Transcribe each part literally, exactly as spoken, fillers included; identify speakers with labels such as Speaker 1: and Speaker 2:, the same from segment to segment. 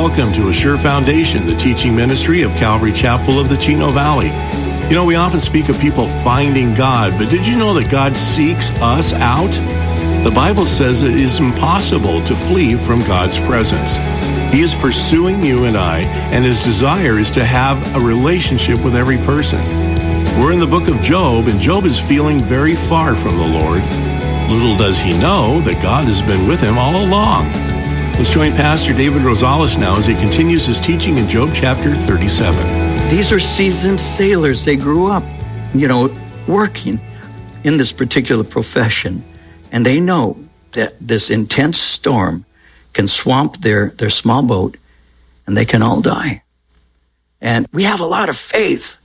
Speaker 1: welcome to A Sure Foundation, the teaching ministry of Calvary Chapel of the Chino Valley. You know, we often speak of people finding God, but did you know that God seeks us out? The Bible says it is impossible to flee from God's presence. He is pursuing you and I, and his desire is to have a relationship with every person. We're in the book of Job, and Job is feeling very far from the Lord. Little does he know that God has been with him all along. Let's join Pastor David Rosales now as he continues his teaching in Job chapter thirty-seven.
Speaker 2: These are seasoned sailors. They grew up, you know, working in this particular profession. And they know that this intense storm can swamp their, their small boat and they can all die. And we have a lot of faith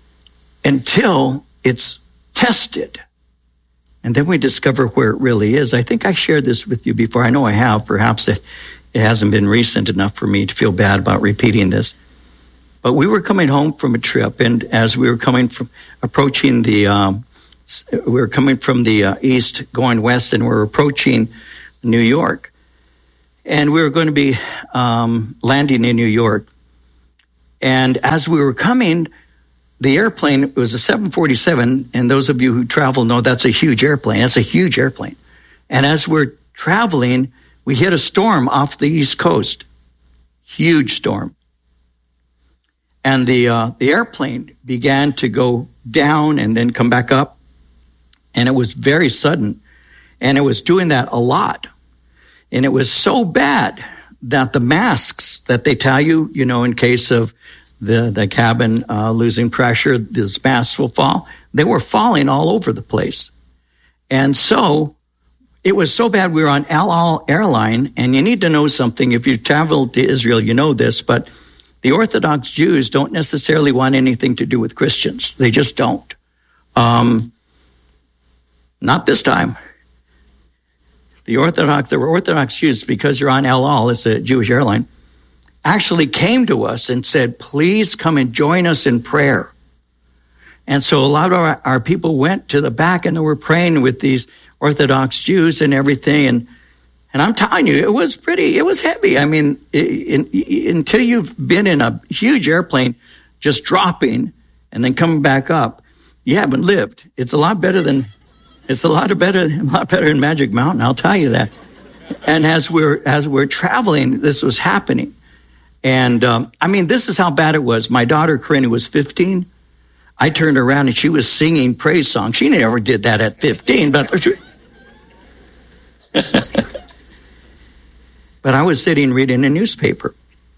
Speaker 2: until it's tested. And then we discover where it really is. I think I shared this with you before. I know I have. Perhaps it, it hasn't been recent enough for me to feel bad about repeating this. But we were coming home from a trip, and as we were coming from, approaching the, um, we were coming from the uh, east, going west, and we were approaching New York. And we were going to be um, landing in New York. And as we were coming, the airplane, it was a seven forty-seven, and those of you who travel know that's a huge airplane. That's a huge airplane. And as we're traveling, we hit a storm off the East Coast. Huge storm. And the uh, the airplane began to go down and then come back up. And it was very sudden. And it was doing that a lot. And it was so bad that the masks that they tell you, you know, in case of the, the cabin uh, losing pressure, those masks will fall. They were falling all over the place. And so it was so bad. We were on El Al airline, and you need to know something. If you traveled to Israel, you know this, but the Orthodox Jews don't necessarily want anything to do with Christians. They just don't. Um, not this time. The Orthodox, there were Orthodox Jews, because you're on El Al, it's a Jewish airline, actually came to us and said, please come and join us in prayer. And so a lot of our, our people went to the back and they were praying with these Orthodox Jews and everything. And, and I'm telling you, it was pretty, it was heavy. I mean, in, in, until you've been in a huge airplane just dropping and then coming back up, you haven't lived. It's a lot better than, it's a lot better, a lot better than Magic Mountain, I'll tell you that. And as we're, as we're traveling, this was happening. And, um, I mean, this is how bad it was. My daughter, Corinne, was fifteen. I turned around and she was singing praise songs. She never did that at fifteen, but, but I was sitting reading a newspaper.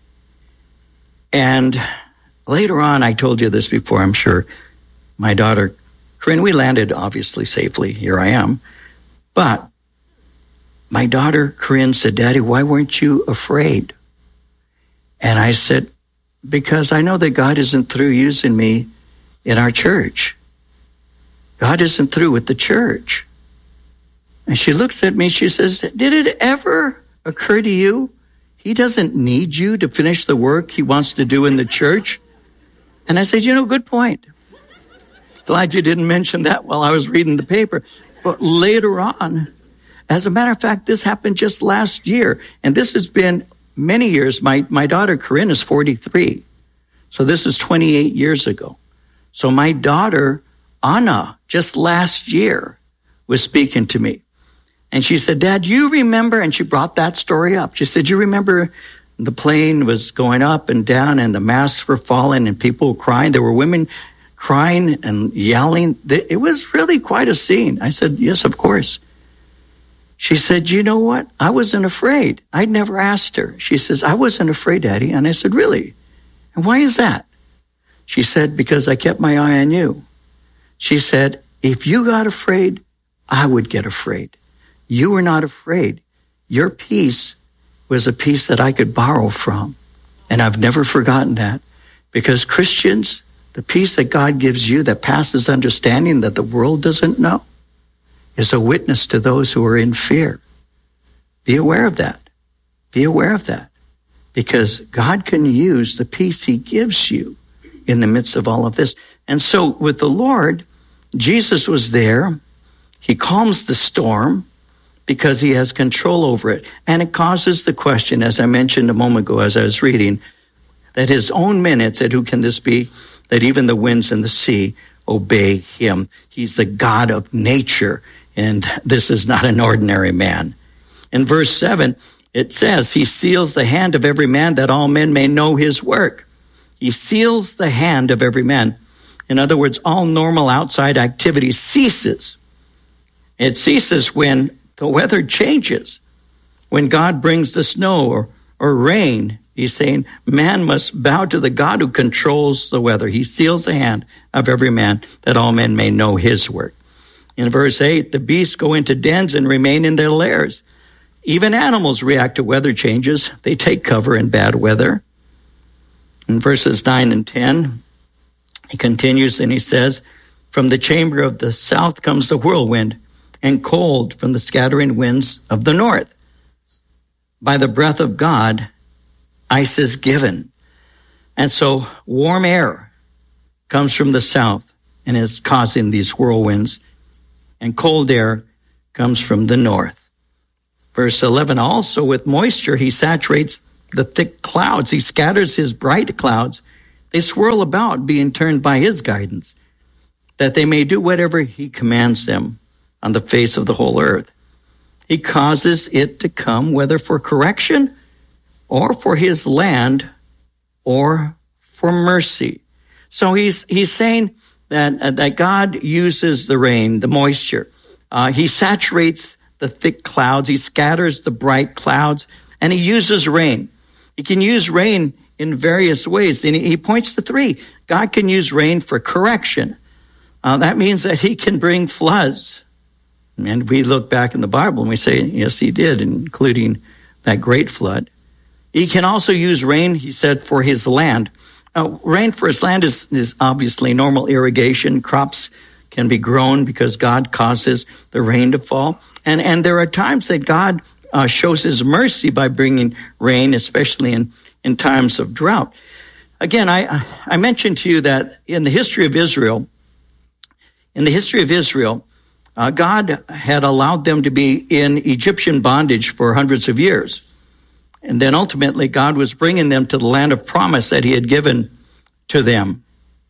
Speaker 2: And later on, I told you this before, I'm sure, my daughter, Corinne, we landed obviously safely. Here I am. But my daughter, Corinne, said, Daddy, why weren't you afraid? And I said, because I know that God isn't through using me in our church. God isn't through with the church. And she looks at me, she says, did it ever occur to you he doesn't need you to finish the work he wants to do in the church? And I said, you know, good point. Glad you didn't mention that while I was reading the paper. But later on, as a matter of fact, this happened just last year. And this has been many years. My, my daughter, Corinne, is forty-three. So this is twenty-eight years ago. So my daughter, Anna, just last year was speaking to me. And she said, Dad, you remember, and she brought that story up. She said, you remember the plane was going up and down and the masks were falling and people were crying. There were women crying and yelling. It was really quite a scene. I said, yes, of course. She said, you know what? I wasn't afraid. I'd never asked her. She says, I wasn't afraid, Daddy. And I said, really? And why is that? She said, because I kept my eye on you. She said, if you got afraid, I would get afraid. You were not afraid. Your peace was a peace that I could borrow from. And I've never forgotten that. Because Christians, the peace that God gives you that passes understanding that the world doesn't know is a witness to those who are in fear. Be aware of that. Be aware of that. Because God can use the peace he gives you in the midst of all of this. And so with the Lord, Jesus was there. He calms the storm. because he has control over it. And it causes the question, as I mentioned a moment ago as I was reading, that his own men had said, who can this be? That even the winds and the sea obey him. He's the God of nature, and this is not an ordinary man. In verse seven, it says, he seals the hand of every man that all men may know his work. He seals the hand of every man. In other words, all normal outside activity ceases. It ceases when the weather changes. When God brings the snow or, or rain, he's saying man must bow to the God who controls the weather. He seals the hand of every man that all men may know his work. In verse eight, the beasts go into dens and remain in their lairs. Even animals react to weather changes. They take cover in bad weather. In verses nine and ten, he continues and he says, from the chamber of the south comes the whirlwind, and cold from the scattering winds of the north. By the breath of God, ice is given. And so warm air comes from the south and is causing these whirlwinds, and cold air comes from the north. Verse eleven, also with moisture he saturates the thick clouds. He scatters his bright clouds. They swirl about, being turned by his guidance, that they may do whatever he commands them on the face of the whole earth. He causes it to come, whether for correction or for his land or for mercy. So he's he's saying that, uh, that God uses the rain, the moisture. Uh, he saturates the thick clouds. He scatters the bright clouds, and he uses rain. He can use rain in various ways, and he, he points to three. God can use rain for correction. Uh, that means that he can bring floods. And we look back in the Bible and we say, yes, he did, including that great flood. He can also use rain, he said, for his land. Now, rain for his land is, is obviously normal irrigation. Crops can be grown because God causes the rain to fall. And, and there are times that God uh, shows his mercy by bringing rain, especially in, in times of drought. Again, I, I mentioned to you that in the history of Israel, in the history of Israel, Uh, God had allowed them to be in Egyptian bondage for hundreds of years. And then ultimately God was bringing them to the land of promise that he had given to them.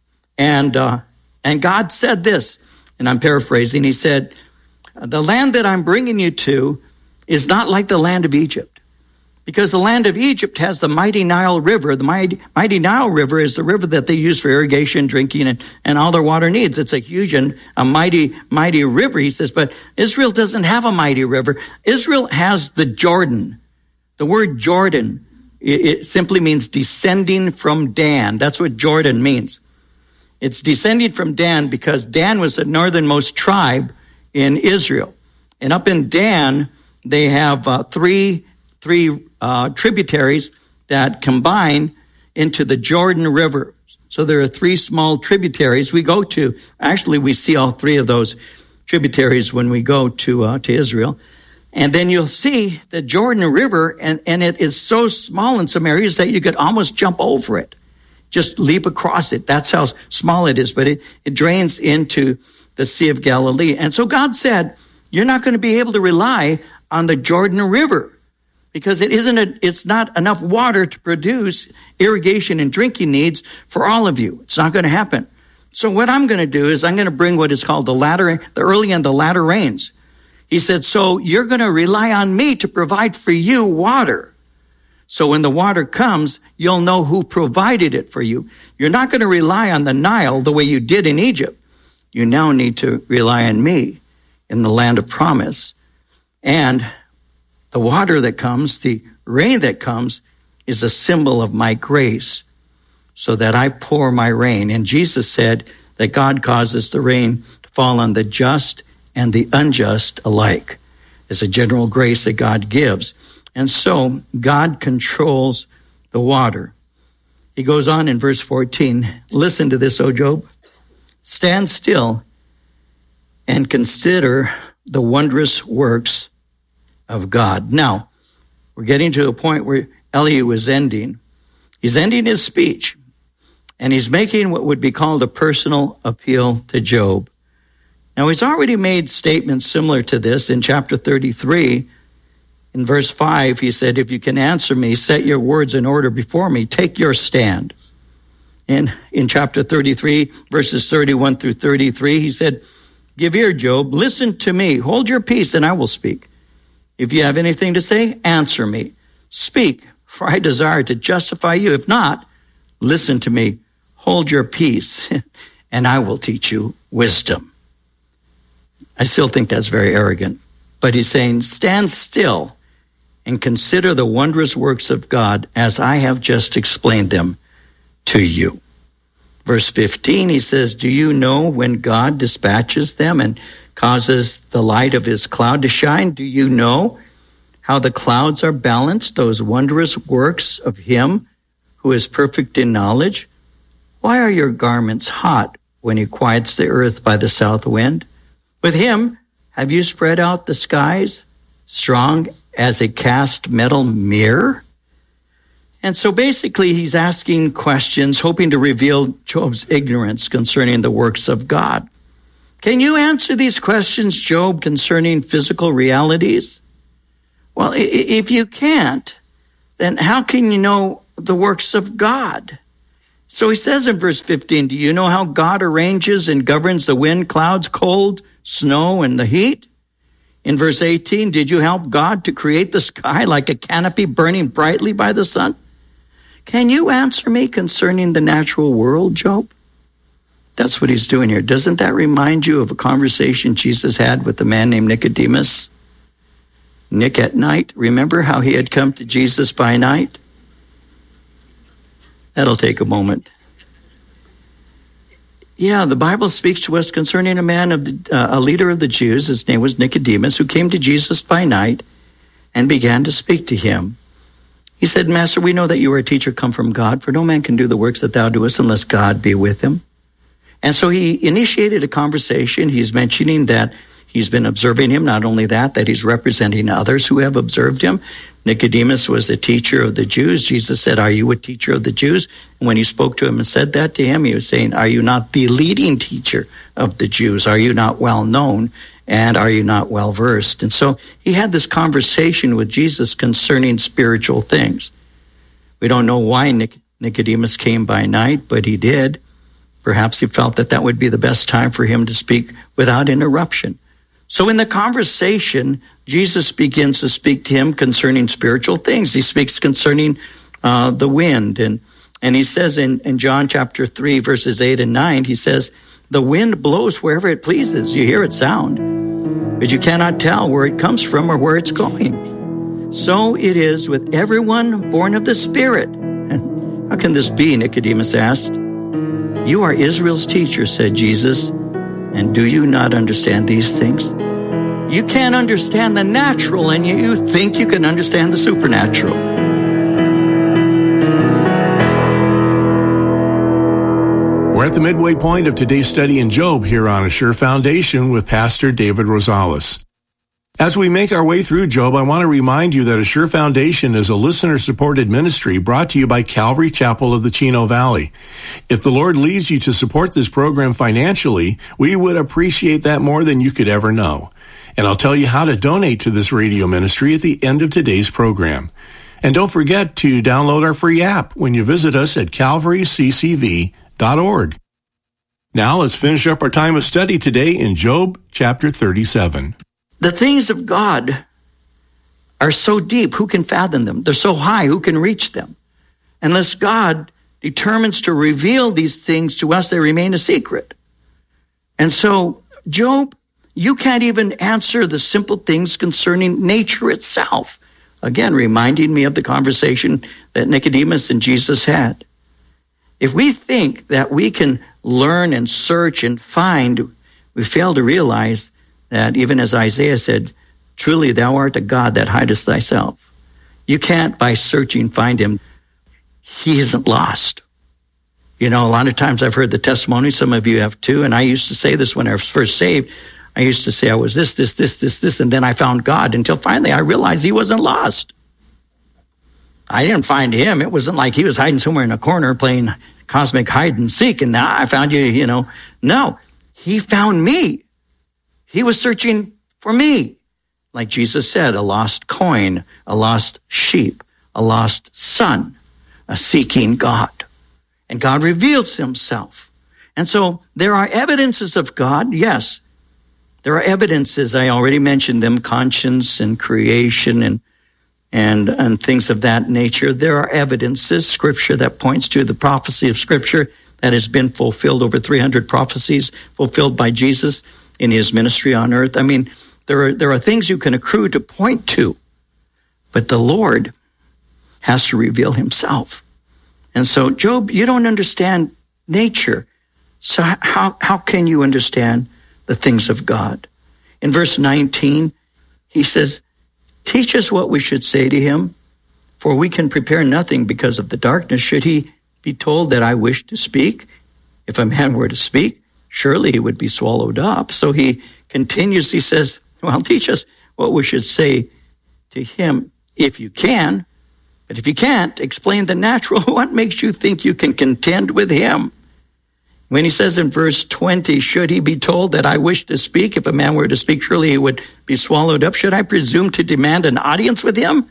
Speaker 2: And, uh, and God said this, and I'm paraphrasing, he said, the land that I'm bringing you to is not like the land of Egypt. Because the land of Egypt has the mighty Nile River. The mighty, mighty Nile River is the river that they use for irrigation, drinking, and, and all their water needs. It's a huge and a mighty, mighty river, he says. But Israel doesn't have a mighty river. Israel has the Jordan. The word Jordan, it, it simply means descending from Dan. That's what Jordan means. It's descending from Dan because Dan was the northernmost tribe in Israel. And up in Dan, they have uh, three three uh, tributaries that combine into the Jordan River. So there are three small tributaries. We go to, actually we see all three of those tributaries when we go to uh, to Israel. And then you'll see the Jordan River, and, and it is so small in some areas that you could almost jump over it. Just leap across it. That's how small it is, but it, it drains into the Sea of Galilee. And so God said, you're not going to be able to rely on the Jordan River, because it isn't a, it's not enough water to produce irrigation and drinking needs for all of you. It's not going to happen. So what I'm going to do is I'm going to bring what is called the latter, the early and the latter rains. He said, so you're going to rely on me to provide for you water. So when the water comes, you'll know who provided it for you. You're not going to rely on the Nile the way you did in Egypt. You now need to rely on me in the land of promise. And the water that comes, the rain that comes, is a symbol of my grace, so that I pour my rain. And Jesus said that God causes the rain to fall on the just and the unjust alike. It's a general grace that God gives. And so God controls the water. He goes on in verse fourteen, listen to this, O Job. Stand still and consider the wondrous works of God. Now, we're getting to a point where Elihu is ending. He's ending his speech, and he's making what would be called a personal appeal to Job. Now, he's already made statements similar to this in chapter thirty-three. In verse five, he said, if you can answer me, set your words in order before me, take your stand. And in chapter thirty-three, verses thirty-one through thirty-three, he said, give ear, Job, listen to me, hold your peace, and I will speak. If you have anything to say, answer me. Speak, for I desire to justify you. If not, listen to me, hold your peace, and I will teach you wisdom. I still think that's very arrogant. But he's saying, stand still and consider the wondrous works of God as I have just explained them to you. Verse fifteen, he says, do you know when God dispatches them and causes the light of his cloud to shine? Do you know how the clouds are balanced, those wondrous works of him who is perfect in knowledge? Why are your garments hot when he quiets the earth by the south wind? With him, have you spread out the skies, strong as a cast metal mirror? And so basically he's asking questions, hoping to reveal Job's ignorance concerning the works of God. Can you answer these questions, Job, concerning physical realities? Well, if you can't, then how can you know the works of God? So he says in verse fifteen, do you know how God arranges and governs the wind, clouds, cold, snow, and the heat? In verse eighteen, did you help God to create the sky like a canopy burning brightly by the sun? Can you answer me concerning the natural world, Job? That's what he's doing here. Doesn't that remind you of a conversation Jesus had with a man named Nicodemus? Nick at night. Remember how he had come to Jesus by night? That'll take a moment. Yeah, the Bible speaks to us concerning a man, of the, uh, a leader of the Jews. His name was Nicodemus, who came to Jesus by night and began to speak to him. He said, Master, we know that you are a teacher come from God, for no man can do the works that thou doest unless God be with him. And so he initiated a conversation. He's mentioning that he's been observing him. Not only that, that he's representing others who have observed him. Nicodemus was a teacher of the Jews. Jesus said, are you a teacher of the Jews? And when he spoke to him and said that to him, he was saying, are you not the leading teacher of the Jews? Are you not well known? And are you not well versed? And so he had this conversation with Jesus concerning spiritual things. We don't know why Nic- Nicodemus came by night, but he did. Perhaps he felt that that would be the best time for him to speak without interruption. So in the conversation, Jesus begins to speak to him concerning spiritual things. He speaks concerning uh, the wind. And, and he says in, in John chapter three, verses eight and nine, he says, the wind blows wherever it pleases. You hear its sound, but you cannot tell where it comes from or where it's going. So it is with everyone born of the Spirit. And how can this be? Nicodemus asked. You are Israel's teacher, said Jesus, and do you not understand these things? You can't understand the natural, and you think you can understand the supernatural.
Speaker 1: We're at the midway point of today's study in Job here on A Sure Foundation with Pastor David Rosales. As we make our way through Job, I want to remind you that A Sure Foundation is a listener-supported ministry brought to you by Calvary Chapel of the Chino Valley. If the Lord leads you to support this program financially, we would appreciate that more than you could ever know. And I'll tell you how to donate to this radio ministry at the end of today's program. And don't forget to download our free app when you visit us at calvary c c v dot org. Now let's finish up our time of study today in Job chapter thirty-seven.
Speaker 2: The things of God are so deep, who can fathom them? They're so high, who can reach them? Unless God determines to reveal these things to us, they remain a secret. And so, Job, you can't even answer the simple things concerning nature itself. Again, reminding me of the conversation that Nicodemus and Jesus had. If we think that we can learn and search and find, we fail to realize that even as Isaiah said, truly thou art a God that hidest thyself. You can't, by searching, find him. He isn't lost. You know, a lot of times I've heard the testimony, some of you have too, and I used to say this when I was first saved. I used to say I was this, this, this, this, this, and then I found God until finally I realized he wasn't lost. I didn't find him. It wasn't like he was hiding somewhere in a corner playing cosmic hide and seek, and now I found you, you know. No, he found me. He was searching for me. Like Jesus said, a lost coin, a lost sheep, a lost son, a seeking God. And God reveals himself. And so there are evidences of God, yes. There are evidences, I already mentioned them, conscience and creation and and and things of that nature. There are evidences, Scripture that points to the prophecy of Scripture that has been fulfilled, over three hundred prophecies fulfilled by Jesus in his ministry on earth. I mean, there are there are things you can accrue to point to, but the Lord has to reveal himself. And so, Job, you don't understand nature. So how how can you understand the things of God? In verse nineteen, he says, teach us what we should say to him, for we can prepare nothing because of the darkness. Should he be told that I wish to speak? If a man were to speak, surely he would be swallowed up. So he continues, he says, well, teach us what we should say to him if you can. But if you can't, explain the natural. What makes you think you can contend with him? When he says in verse twenty, should he be told that I wish to speak? If a man were to speak, surely he would be swallowed up. Should I presume to demand an audience with him,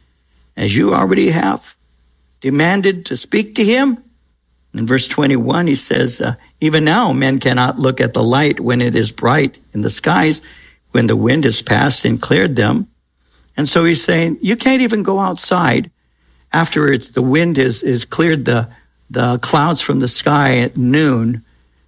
Speaker 2: as you already have demanded to speak to him? In verse twenty-one, he says, uh, even now men cannot look at the light when it is bright in the skies, when the wind has passed and cleared them. And so he's saying, you can't even go outside after it's the wind is, is cleared the, the clouds from the sky at noon.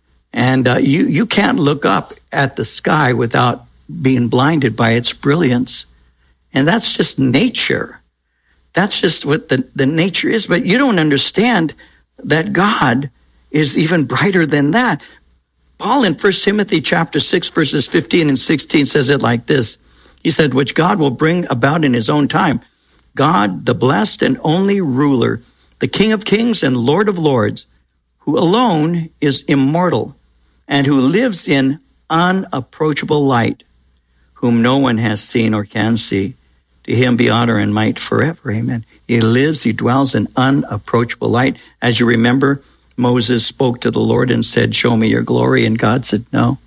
Speaker 2: And uh, you, you can't look up at the sky without being blinded by its brilliance. And that's just nature. That's just what the, the nature is. But you don't understand that God is even brighter than that. Paul in First Timothy chapter six, verses fifteen and sixteen says it like this. He said, which God will bring about in his own time. God, the blessed and only ruler, the King of kings and Lord of lords, who alone is immortal and who lives in unapproachable light, whom no one has seen or can see. To him be honor and might forever. Amen. He lives, he dwells in unapproachable light. As you remember, Moses spoke to the Lord and said, show me your glory. And God said, no.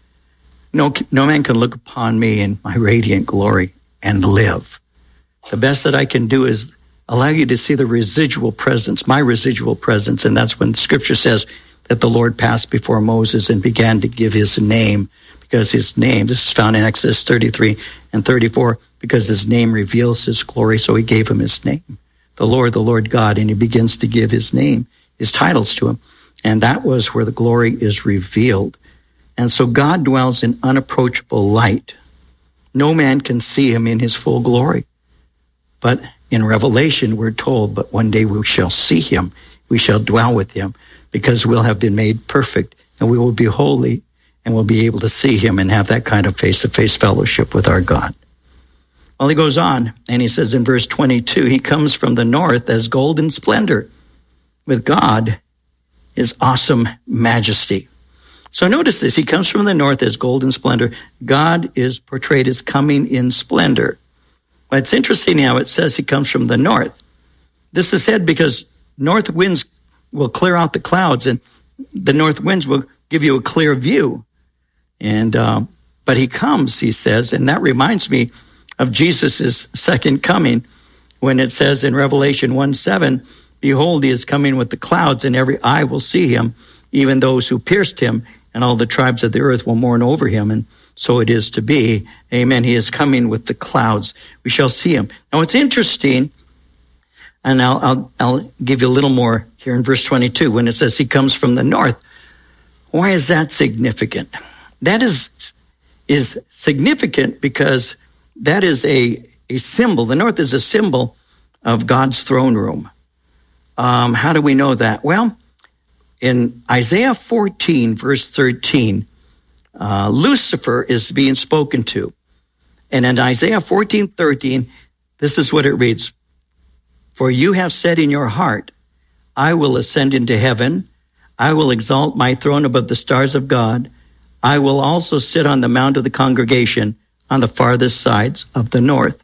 Speaker 2: No, no man can look upon me in my radiant glory and live. The best that I can do is allow you to see the residual presence, my residual presence. And that's when Scripture says that the Lord passed before Moses and began to give his name, because his name, this is found in Exodus thirty-three and thirty-four, because his name reveals his glory. So he gave him his name, the Lord, the Lord God, and he begins to give his name, his titles to him. And that was where the glory is revealed. And so God dwells in unapproachable light. No man can see him in his full glory. But in Revelation, we're told, but one day we shall see him. We shall dwell with him, because we'll have been made perfect and we will be holy and we'll be able to see him and have that kind of face-to-face fellowship with our God. Well, he goes on and he says in verse twenty-two, he comes from the north as golden splendor, with God his awesome majesty. So notice this, he comes from the north as golden splendor. God is portrayed as coming in splendor. Well, it's interesting how it says he comes from the north. This is said because north winds will clear out the clouds, and the north winds will give you a clear view. And um, but he comes, he says, and that reminds me of Jesus' second coming, when it says in Revelation one seven, behold, he is coming with the clouds, and every eye will see him, even those who pierced him, and all the tribes of the earth will mourn over him. And so it is to be. Amen. He is coming with the clouds. We shall see him. Now, it's interesting, and I'll, I'll, I'll give you a little more here in verse twenty-two, when it says he comes from the north. Why is that significant? That is, is significant because that is a, a symbol. The north is a symbol of God's throne room. Um, how do we know that? Well, in Isaiah fourteen, verse thirteen, uh, Lucifer is being spoken to. And in Isaiah fourteen, thirteen, this is what it reads. For you have said in your heart, I will ascend into heaven. I will exalt my throne above the stars of God. I will also sit on the mount of the congregation on the farthest sides of the north.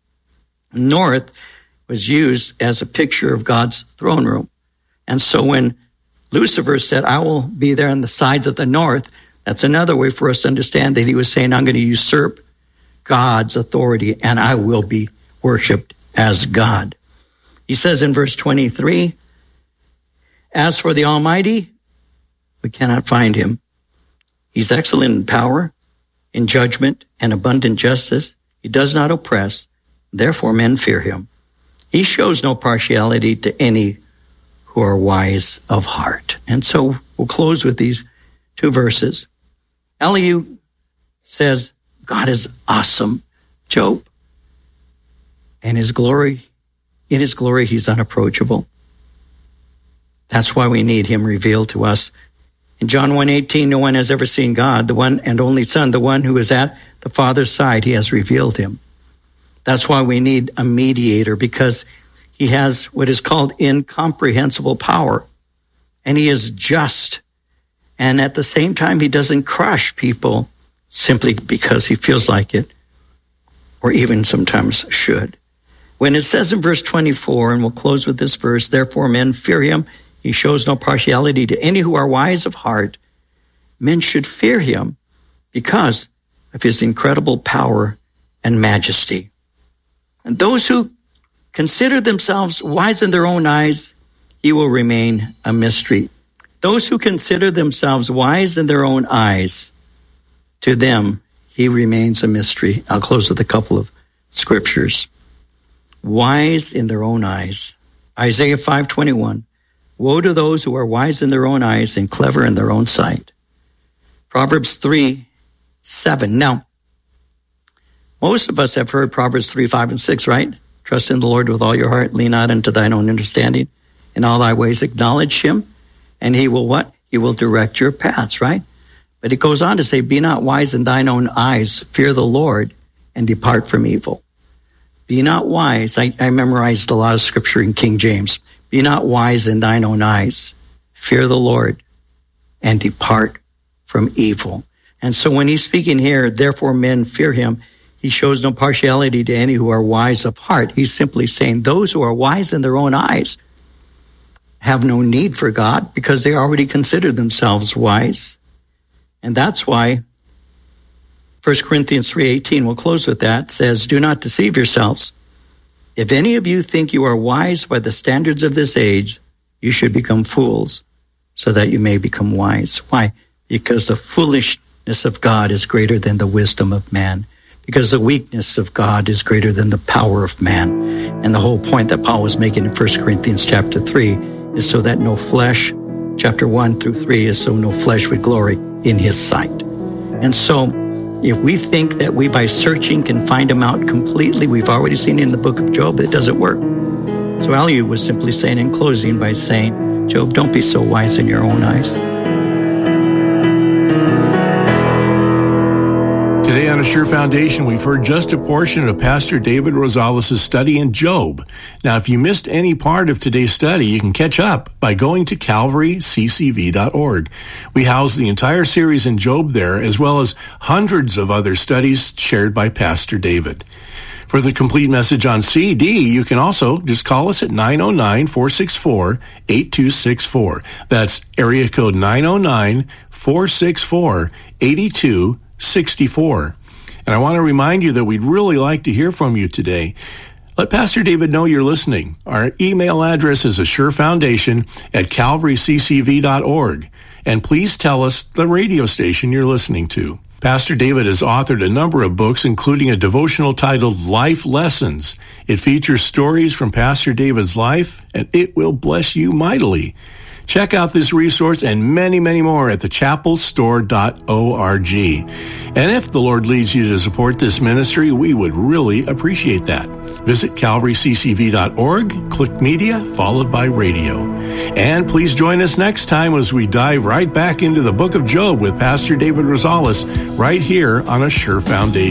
Speaker 2: North was used as a picture of God's throne room. And so when Lucifer said, I will be there on the sides of the north, That's another way for us to understand that he was saying, I'm going to usurp God's authority and I will be worshiped as God. He says in verse twenty-three, as for the Almighty, we cannot find him. He's excellent in power, in judgment, and abundant justice. He does not oppress, therefore men fear him. He shows no partiality to any who are wise of heart. And so we'll close with these two verses. Elihu says, God is awesome, Job. And his glory, in his glory, he's unapproachable. That's why we need him revealed to us. In John one eighteen, no one has ever seen God, the one and only Son, the one who is at the Father's side. He has revealed him. That's why we need a mediator, because he has what is called incomprehensible power. And he is just. And at the same time, he doesn't crush people simply because he feels like it, or even sometimes should. When it says in verse twenty-four, and we'll close with this verse, therefore men fear him. He shows no partiality to any who are wise of heart. Men should fear him because of his incredible power and majesty. And those who consider themselves wise in their own eyes, he will remain a mystery. Those who consider themselves wise in their own eyes, to them he remains a mystery. I'll close with a couple of scriptures. Wise in their own eyes. Isaiah five twenty-one. Woe to those who are wise in their own eyes and clever in their own sight. Proverbs three seven. Now, most of us have heard Proverbs three, five, and six, right? Trust in the Lord with all your heart. Lean not unto thine own understanding. In all thy ways acknowledge him, and he will what? He will direct your paths, right? But it goes on to say, be not wise in thine own eyes. Fear the Lord and depart from evil. Be not wise. I, I memorized a lot of scripture in King James. Be not wise in thine own eyes. Fear the Lord and depart from evil. And so when he's speaking here, therefore men fear him, he shows no partiality to any who are wise of heart. He's simply saying those who are wise in their own eyes have no need for God because they already consider themselves wise. And that's why First Corinthians three eighteen, we'll close with that, says, do not deceive yourselves. If any of you think you are wise by the standards of this age, you should become fools so that you may become wise. Why? Because the foolishness of God is greater than the wisdom of man. Because the weakness of God is greater than the power of man. And the whole point that Paul was making in First Corinthians chapter three is so that no flesh, chapter one through three, is so no flesh would glory in his sight. And so if we think that we by searching can find him out completely, we've already seen in the book of Job, it doesn't work. So Elihu was simply saying in closing by saying, Job, don't be so wise in your own eyes.
Speaker 1: Today on A Sure Foundation, we've heard just a portion of Pastor David Rosales' study in Job. Now, if you missed any part of today's study, you can catch up by going to calvary c c v dot org. We house the entire series in Job there, as well as hundreds of other studies shared by Pastor David. For the complete message on C D, you can also just call us at nine oh nine, four six four, eight two six four. That's area code nine oh nine, four six four, eight two six four. And I want to remind you that we'd really like to hear from you today. Let Pastor David know you're listening. Our email address is assurefoundation at calvary c c v dot org. And please tell us the radio station you're listening to. Pastor David has authored a number of books, including a devotional titled Life Lessons. It features stories from Pastor David's life, and it will bless you mightily. Check out this resource and many, many more at the chapel store dot org. And if the Lord leads you to support this ministry, we would really appreciate that. Visit calvary c c v dot org, click media, followed by radio. And please join us next time as we dive right back into the book of Job with Pastor David Rosales right here on A Sure Foundation.